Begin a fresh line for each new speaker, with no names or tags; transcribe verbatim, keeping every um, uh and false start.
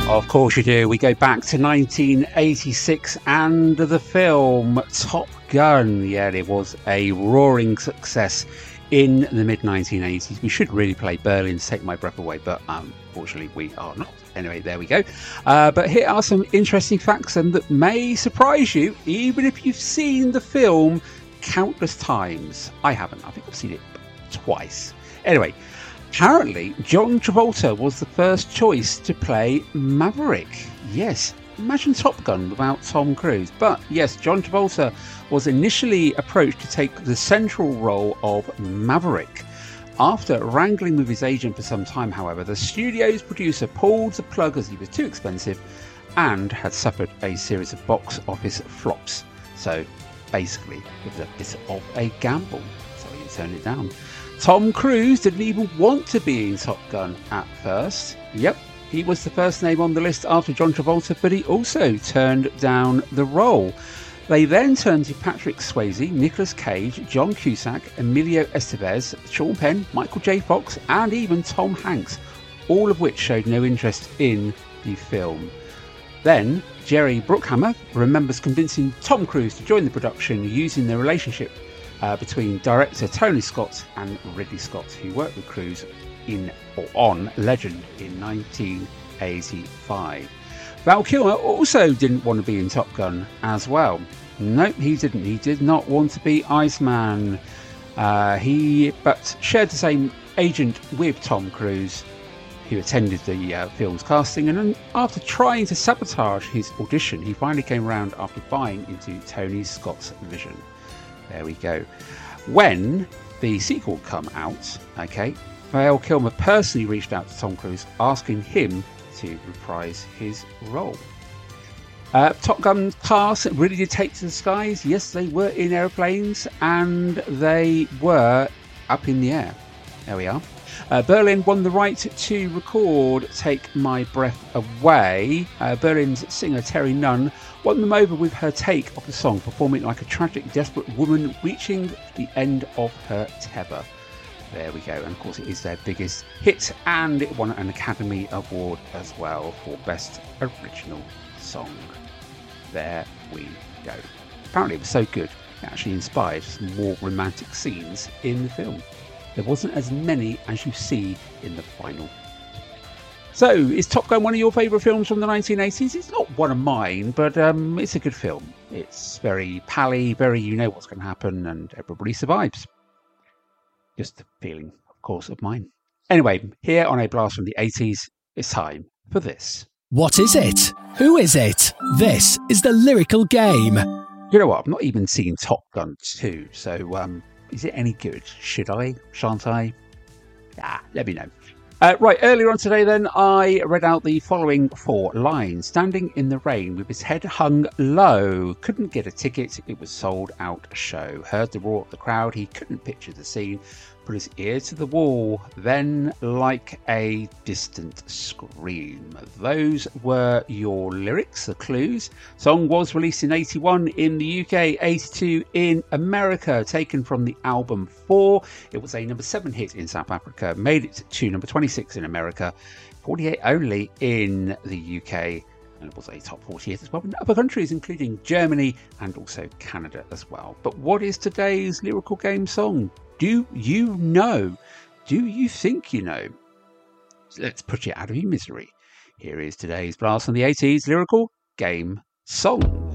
Of course you do. We go back to nineteen eighty-six and the film Top Gun. Yeah, it was a roaring success in the mid nineteen eighties. We should really play Berlin to take my breath away, but unfortunately we are not. Anyway, there we go. Uh, but here are some interesting facts and that may surprise you, even if you've seen the film countless times. I haven't. I think I've seen it twice. Anyway, apparently, John Travolta was the first choice to play Maverick. Yes, imagine Top Gun without Tom Cruise. But yes, John Travolta was initially approached to take the central role of Maverick. After wrangling with his agent for some time, however, the studio's producer pulled the plug as he was too expensive and had suffered a series of box office flops. So basically, it was a bit of a gamble. So he turned it down. Tom Cruise didn't even want to be in Top Gun at first. Yep, he was the first name on the list after John Travolta, but he also turned down the role. They then turned to Patrick Swayze, Nicolas Cage, John Cusack, Emilio Estevez, Sean Penn, Michael J. Fox, and even Tom Hanks, all of which showed no interest in the film. Then Jerry Bruckheimer remembers convincing Tom Cruise to join the production using their relationship Uh, between director Tony Scott and Ridley Scott, who worked with Cruise in or on Legend in nineteen eighty-five. Val Kilmer also didn't want to be in Top Gun as well. Nope, he didn't. He did not want to be Iceman. Uh, he but shared the same agent with Tom Cruise, who attended the uh, film's casting, and after trying to sabotage his audition, he finally came around after buying into Tony Scott's vision. There we go. When the sequel come out, okay, Val Kilmer personally reached out to Tom Cruise asking him to reprise his role. Uh, Top Gun cast really did take to the skies. Yes, they were in aeroplanes and they were up in the air. There we are. Uh, Berlin won the right to record Take My Breath Away. Uh, Berlin's singer Terry Nunn won them over with her take of the song, performing like a tragic, desperate woman reaching the end of her tether. There we go. And of course it is their biggest hit, and it won an Academy Award as well for Best Original Song. There we go. Apparently it was so good, it actually inspired some more romantic scenes in the film. There wasn't as many as you see in the final. So, is Top Gun one of your favourite films from the nineteen eighties? It's not one of mine, but um, it's a good film. It's very pally, very you know what's going to happen, and everybody survives. Just the feeling, of course, of mine. Anyway, here on A Blast from the eighties, it's time for this.
What is it? Who is it? This is the Lyrical Game.
You know what? I've not even seen Top Gun two, so um, is it any good? Should I? Shan't I? Ah, let me know. Uh, right, earlier on today then, I read out the following four lines. Standing in the rain with his head hung low. Couldn't get a ticket, it was sold out show. Heard the roar of the crowd, he couldn't picture the scene. Put his ear to the wall, then like a distant scream. Those were your lyrics, the clues. Song was released in eighty-one in the U K, eighty-two in America, taken from the album Four. It was a number seven hit in South Africa, made it to number twenty-six in America, forty-eight only in the U K, and it was a top forty hit as well in other countries, including Germany and also Canada as well. But what is today's Lyrical Game song? Do you know? Do you think you know? Let's put you out of your misery. Here is today's Blast from the eighties Lyrical Game song.